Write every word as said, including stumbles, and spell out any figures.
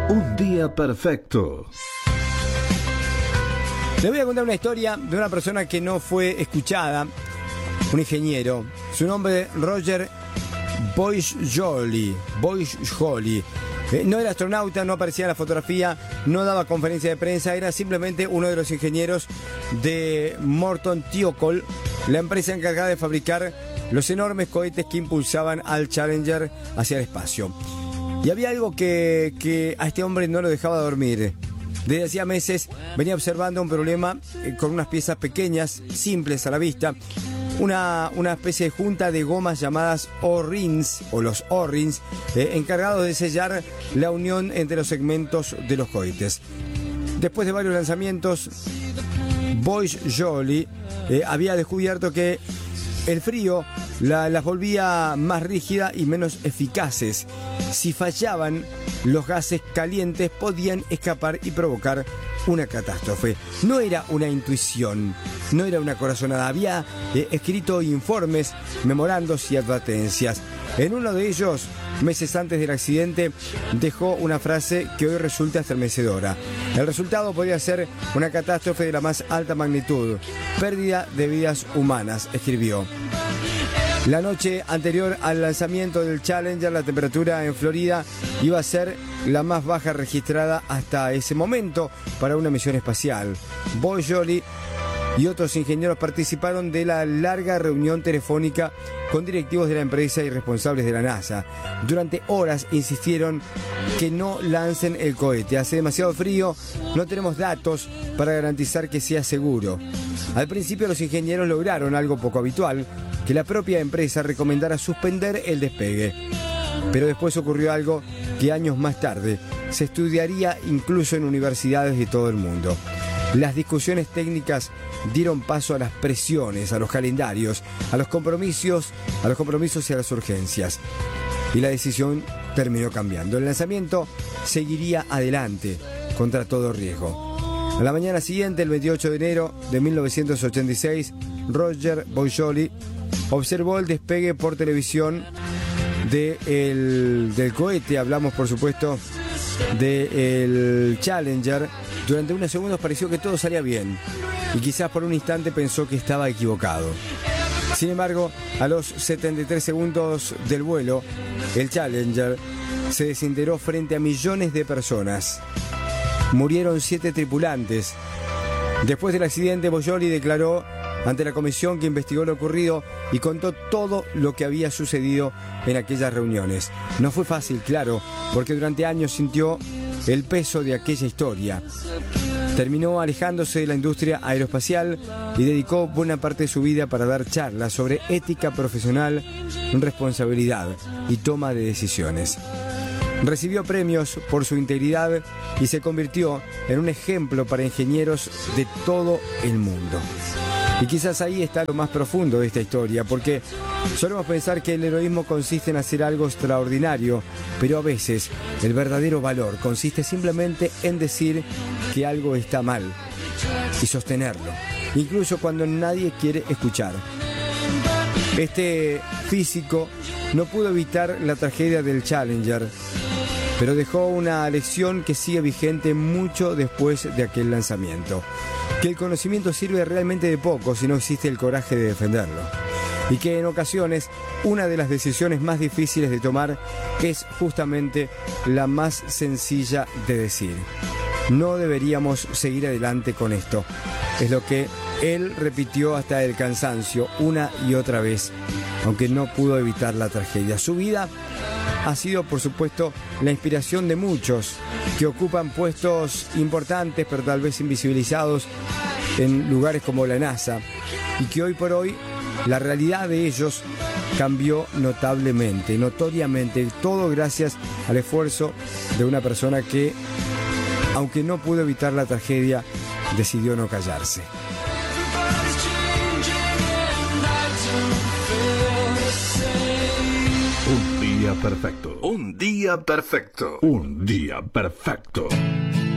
Un día perfecto. Les voy a contar una historia de una persona que no fue escuchada, un ingeniero. Su nombre, Roger Boisjoli. Boisjoli. Eh, no era astronauta, no aparecía en la fotografía, no daba conferencia de prensa, era simplemente uno de los ingenieros de Morton Thiokol, la empresa encargada de fabricar los enormes cohetes que impulsaban al Challenger hacia el espacio. Y había algo que, que a este hombre no lo dejaba dormir. Desde hacía meses venía observando un problema eh, con unas piezas pequeñas, simples a la vista, una, una especie de junta de gomas llamadas O-rings, o los O-rings, eh, encargados de sellar la unión entre los segmentos de los cohetes. Después de varios lanzamientos, Boisjoli eh, había descubierto que el frío la, las volvía más rígidas y menos eficaces. Si fallaban, los gases calientes podían escapar y provocar una catástrofe. No era una intuición, no era una corazonada. Había eh, escrito informes, memorandos y advertencias. En uno de ellos, meses antes del accidente, dejó una frase que hoy resulta estremecedora. El resultado podría ser una catástrofe de la más alta magnitud, pérdida de vidas humanas, escribió. La noche anterior al lanzamiento del Challenger, la temperatura en Florida iba a ser la más baja registrada hasta ese momento para una misión espacial. Boisjoli y otros ingenieros participaron de la larga reunión telefónica con directivos de la empresa y responsables de la NASA. Durante horas insistieron que no lancen el cohete. Hace demasiado frío, no tenemos datos para garantizar que sea seguro. Al principio los ingenieros lograron algo poco habitual, que la propia empresa recomendara suspender el despegue. Pero después ocurrió algo que años más tarde se estudiaría incluso en universidades de todo el mundo. Las discusiones técnicas dieron paso a las presiones, a los calendarios, a los compromisos, a los compromisos y a las urgencias. Y la decisión terminó cambiando. El lanzamiento seguiría adelante contra todo riesgo. A la mañana siguiente, el veintiocho de enero de mil novecientos ochenta y seis, Roger Boisjoli observó el despegue por televisión de el, del cohete. Hablamos, por supuesto, del Challenger. Durante unos segundos pareció que todo salía bien y quizás por un instante pensó que estaba equivocado. Sin embargo, a los setenta y tres segundos del vuelo, el Challenger se desintegró frente a millones de personas. Murieron siete tripulantes. Después del accidente, Boisjoli declaró ante la comisión que investigó lo ocurrido y contó todo lo que había sucedido en aquellas reuniones. No fue fácil, claro, porque durante años sintió el peso de aquella historia. Terminó alejándose de la industria aeroespacial y dedicó buena parte de su vida para dar charlas sobre ética profesional, responsabilidad y toma de decisiones. Recibió premios por su integridad y se convirtió en un ejemplo para ingenieros de todo el mundo. Y quizás ahí está lo más profundo de esta historia, porque solemos pensar que el heroísmo consiste en hacer algo extraordinario, pero a veces el verdadero valor consiste simplemente en decir que algo está mal y sostenerlo, incluso cuando nadie quiere escuchar. Este físico no pudo evitar la tragedia del Challenger, pero dejó una lección que sigue vigente mucho después de aquel lanzamiento. Que el conocimiento sirve realmente de poco si no existe el coraje de defenderlo. Y que en ocasiones una de las decisiones más difíciles de tomar es justamente la más sencilla de decir. No deberíamos seguir adelante con esto. Es lo que él repitió hasta el cansancio una y otra vez, aunque no pudo evitar la tragedia. Su vida ha sido, por supuesto, la inspiración de muchos que ocupan puestos importantes, pero tal vez invisibilizados en lugares como la NASA, y que hoy por hoy la realidad de ellos cambió notablemente, notoriamente, todo gracias al esfuerzo de una persona que, aunque no pudo evitar la tragedia, decidió no callarse. Un día perfecto. Un día perfecto. Un día perfecto.